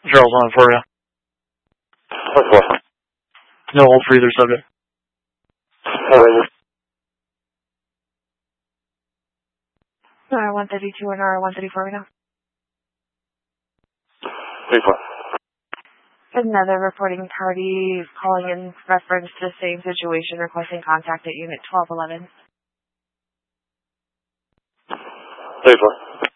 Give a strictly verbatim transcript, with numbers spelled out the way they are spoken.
Charles on for you. What for? No hold for either subject. Alright. R one thirty-two and R one thirty-four right now. three four. Another reporting party calling in reference to the same situation, requesting contact at unit twelve eleven. three four.